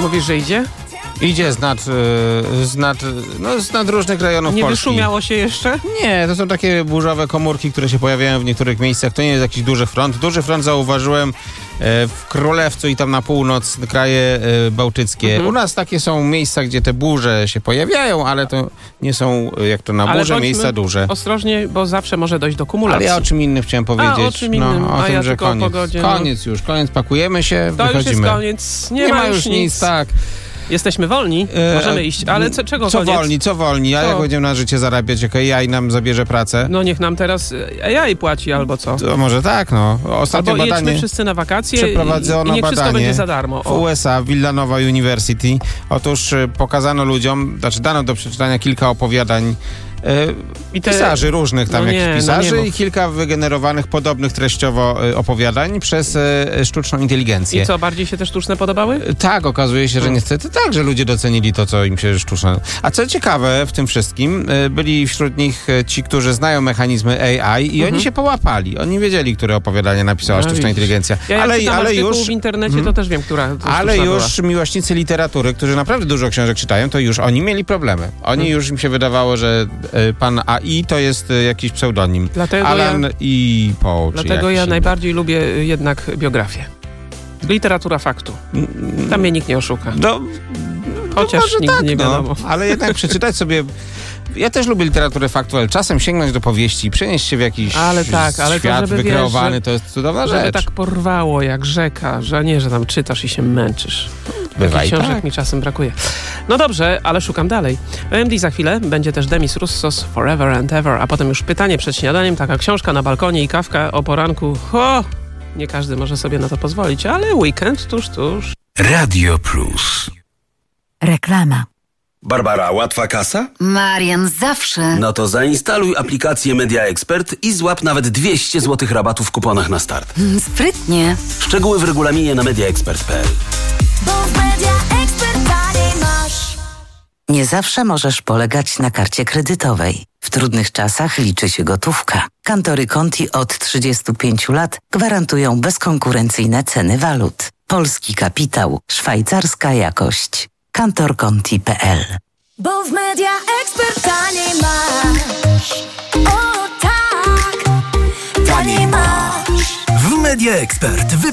Mówisz, że idzie? Idzie z nad różnych rejonów Nie Polski. wyszumiało się jeszcze? Nie, to są takie burzowe komórki, które się pojawiają w niektórych miejscach. To nie jest jakiś duży front. Duży front zauważyłem w Królewcu i tam na północ, kraje bałtyckie. U nas takie są miejsca, gdzie te burze się pojawiają, ale to nie są, jak to na burze, miejsca duże. Ostrożnie, bo zawsze może dojść do kumulacji. Ale ja o czym innym chciałem powiedzieć. O czym innym? O tym, ja że tylko koniec. o pogodzie. Koniec już, pakujemy się, to wychodzimy. To już jest koniec. Nie ma już nic. Tak. Jesteśmy wolni, możemy iść, ale czego koniec? Co wolni? A jak będziemy na życie zarabiać, jak AI nam zabierze pracę? No niech nam teraz AI płaci albo co? To może tak, no. Ostatnie albo badanie. jedźmy wszyscy na wakacje Przeprowadzono i niech wszystko badanie będzie za darmo. w USA, Villanova University. Otóż pokazano ludziom, dano do przeczytania kilka opowiadań pisarzy różnych tam jakichś pisarzy i kilka wygenerowanych podobnych treściowo opowiadań przez sztuczną inteligencję. I co, bardziej się te sztuczne podobały? Tak, okazuje się, że niestety tak, że ludzie docenili to, co im się sztuczne. A co ciekawe w tym wszystkim, byli wśród nich ci, którzy znają mechanizmy AI i oni się połapali. Oni wiedzieli, które opowiadanie napisała sztuczna inteligencja. Ale już w internecie to też wiem, która to ale już była. Miłośnicy literatury, którzy naprawdę dużo książek czytają, to już oni mieli problemy. Oni już im się wydawało, że pan AI to jest jakiś pseudonim. Alan i Poe. Dlatego ja najbardziej lubię jednak biografię. Literatura faktu. Tam mnie nikt nie oszuka. Chociaż nigdy nie wiadomo. Ale jednak przeczytać sobie... Ja też lubię literaturę faktu, ale czasem sięgnąć do powieści, przenieść się w jakiś świat wykreowany, to jest cudowna rzecz. Żeby tak porwało jak rzeka, że nie, że tam czytasz i się męczysz. Bywaj, książek mi czasem brakuje. No dobrze, ale szukam dalej. OMD za chwilę, będzie też Demis Roussos Forever and Ever, a potem już pytanie przed śniadaniem, taka książka na balkonie i kawka o poranku. Nie każdy może sobie na to pozwolić, ale weekend tuż. Radio Plus. Reklama. Barbara, łatwa kasa? Marian, zawsze. No to zainstaluj aplikację Media Expert i złap nawet 200 zł rabatu w kuponach na start. Sprytnie. Szczegóły w regulaminie na mediaexpert.pl. Bo w Media Expert taniej masz. Nie zawsze możesz polegać na karcie kredytowej. W trudnych czasach liczy się gotówka. Kantory Conti od 35 lat gwarantują bezkonkurencyjne ceny walut. Polski kapitał, szwajcarska jakość. kantorconti.pl. Bo w Media Expert taniej masz. O tak, taniej masz. W Media Expert